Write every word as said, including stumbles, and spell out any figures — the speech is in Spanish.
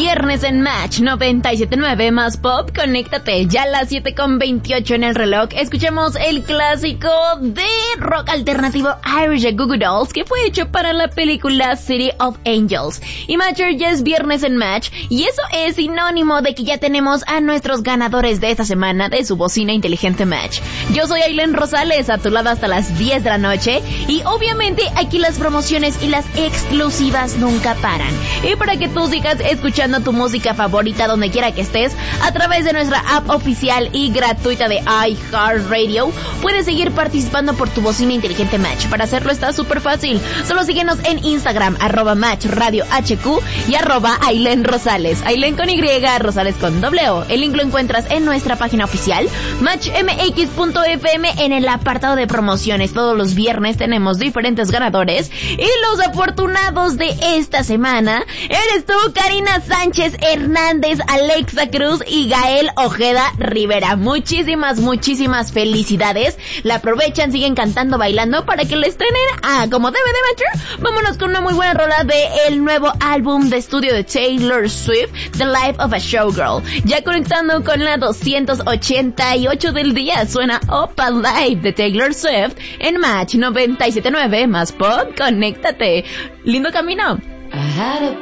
viernes en Match noventa y siete punto nueve más Pop, conéctate. Ya a las siete con veintiocho en el reloj, escuchamos el clásico de rock alternativo Irish de Goo Goo Dolls, que fue hecho para la película City of Angels. Y Matcher, ya es viernes en Match, y eso es sinónimo de que ya tenemos a nuestros ganadores de esta semana de su bocina inteligente Match. Yo soy Ailén Rosales, a tu lado hasta las diez de la noche, y obviamente aquí las promociones y las exclusivas nunca paran. Y para que tú sigas escuchando tu música favorita donde quiera que estés, a través de nuestra app oficial y gratuita de iHeartRadio, puedes seguir participando por tu bocina inteligente Match. Para hacerlo está súper fácil, solo síguenos en Instagram, arroba Match Radio H Q y arroba Ailén Rosales, Ailén con Y, Rosales con doble O. El link lo encuentras en nuestra página oficial, match m x punto f m, en el apartado de promociones. Todos los viernes tenemos diferentes ganadores, y los afortunados de esta semana eres tú, Karina Sánchez Hernández, Alexa Cruz y Gael Ojeda Rivera. Muchísimas, muchísimas felicidades. La aprovechan, siguen cantando, bailando para que le estrenen a como debe de Matcher. Vámonos con una muy buena rola de el nuevo álbum de estudio de Taylor Swift, The Life of a Showgirl. Ya conectando con la doscientos ochenta y ocho del día, suena Opa Live de Taylor Swift en Match noventa y siete punto nueve más Pop, conéctate. Lindo camino.